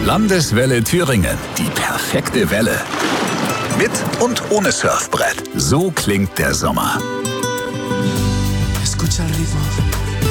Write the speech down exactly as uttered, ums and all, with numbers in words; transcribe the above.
Landeswelle Thüringen. Die perfekte Welle. Mit und ohne Surfbrett. So klingt der Sommer. Escucha el ritmo.